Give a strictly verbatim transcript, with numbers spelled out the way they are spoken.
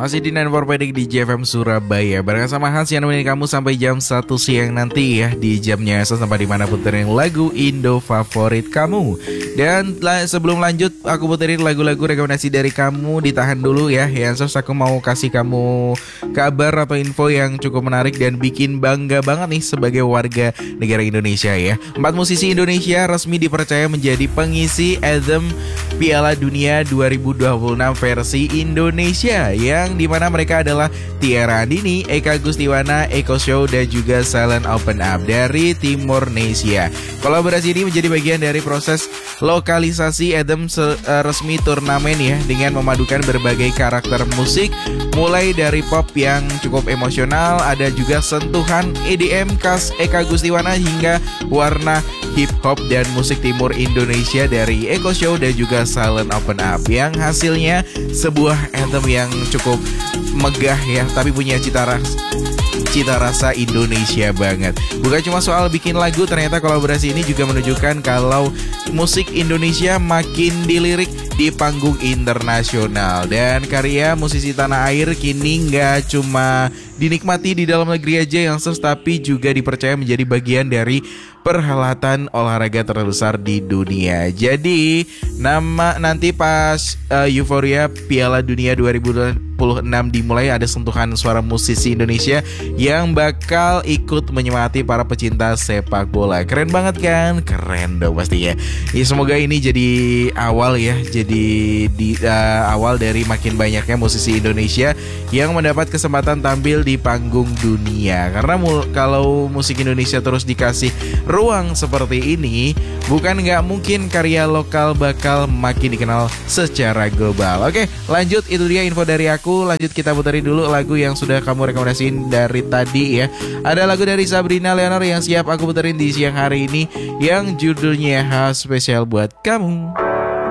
Masih di sembilan puluh empat di J F M Surabaya. Bareng sama Hans yang nemenin kamu sampai jam satu siang nanti ya. Di jamnya sampai dimana puterin lagu Indo favorit kamu. Dan la- sebelum lanjut aku puterin lagu-lagu rekomendasi dari kamu. Ditahan dulu ya. Yang sos aku mau kasih kamu kabar atau info yang cukup menarik dan bikin bangga banget nih sebagai warga negara Indonesia ya. Empat musisi Indonesia resmi dipercaya menjadi pengisi Anthem Piala Dunia dua ribu dua puluh enam versi Indonesia, yang dimana mereka adalah Tiara Andini, Eka Gustiwana, Eko Show, dan juga Silent Open Up dari Timor Nesia. Kolaborasi ini menjadi bagian dari proses lokalisasi Anthem se- uh, resmi turnamen ya, dengan memadukan berbagai karakter musik, mulai dari pop yang cukup emosional, ada juga sentuhan E D M khas Eka Gustiwana hingga warna hip hop dan musik timur Indonesia dari Eko Show dan juga Silent Open Up, yang hasilnya sebuah anthem yang cukup megah ya, tapi punya cita rasa cita rasa Indonesia banget. Bukan cuma soal bikin lagu, ternyata kolaborasi ini juga menunjukkan kalau musik Indonesia makin dilirik di panggung internasional, dan karya musisi tanah air kini nggak cuma dinikmati di dalam negeri aja yang ses, tapi juga dipercaya menjadi bagian dari perhelatan olahraga terbesar di dunia. Jadi nama nanti pas uh, Euforia Piala Dunia dua ribu dua puluh enam dimulai, ada sentuhan suara musisi Indonesia yang bakal ikut menyemangati para pecinta sepak bola. Keren banget kan? Keren dong pastinya. Ya, semoga ini jadi awal ya, jadi di uh, awal dari makin banyaknya musisi Indonesia yang mendapat kesempatan tampil di panggung dunia. Karena mul- kalau musik Indonesia terus dikasih ruang seperti ini, bukan nggak mungkin karya lokal bakal makin dikenal secara global. Oke, lanjut, itu dia info dari aku. Lanjut kita puterin dulu lagu yang sudah kamu rekomendasiin dari tadi ya. Ada lagu dari Sabrina Leonor yang siap aku puterin di siang hari ini, yang judulnya Hal Spesial Buat Kamu.